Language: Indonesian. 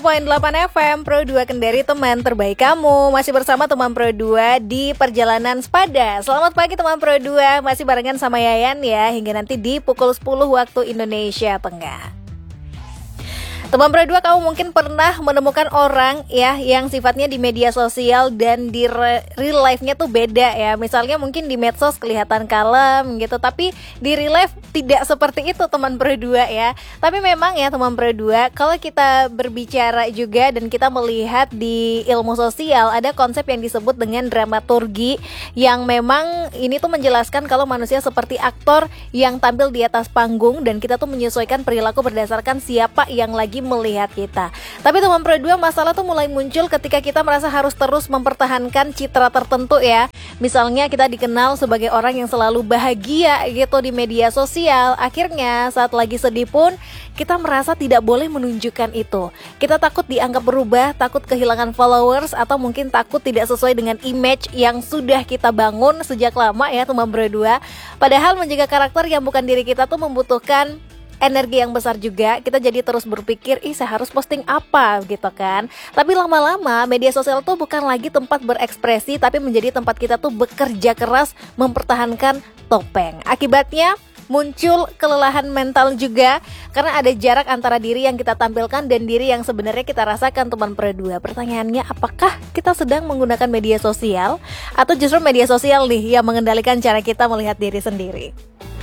105.8 FM Pro 2 Kendari, teman terbaik kamu. Masih bersama teman Pro 2 di perjalanan sepada. Selamat pagi teman Pro 2. Masih barengan sama Yayan ya, hingga nanti di pukul 10 waktu Indonesia Tengah. Teman Pro 2, kamu mungkin pernah menemukan orang ya yang sifatnya di media sosial dan di real life-nya tuh beda ya. Misalnya mungkin di medsos kelihatan kalem gitu, tapi di real life tidak seperti itu teman Pro 2 ya. Tapi memang ya teman Pro 2, kalau kita berbicara juga dan kita melihat di ilmu sosial, ada konsep yang disebut dengan dramaturgi, yang memang ini tuh menjelaskan kalau manusia seperti aktor yang tampil di atas panggung dan kita tuh menyesuaikan perilaku berdasarkan siapa yang lagi melihat kita. Tapi teman Pro 2, masalah tuh mulai muncul ketika kita merasa harus terus mempertahankan citra tertentu ya. Misalnya kita dikenal sebagai orang yang selalu bahagia gitu di media sosial. Akhirnya saat lagi sedih pun kita merasa tidak boleh menunjukkan itu. Kita takut dianggap berubah, takut kehilangan followers, atau mungkin takut tidak sesuai dengan image yang sudah kita bangun sejak lama ya teman Pro 2. Padahal menjaga karakter yang bukan diri kita tuh membutuhkan energi yang besar juga. Kita jadi terus berpikir, saya harus posting apa gitu kan. Tapi lama-lama media sosial tuh bukan lagi tempat berekspresi, tapi menjadi tempat kita tuh bekerja keras mempertahankan topeng. Akibatnya muncul kelelahan mental juga, karena ada jarak antara diri yang kita tampilkan dan diri yang sebenarnya kita rasakan teman Pro 2. Pertanyaannya, apakah kita sedang menggunakan media sosial atau justru media sosial nih yang mengendalikan cara kita melihat diri sendiri?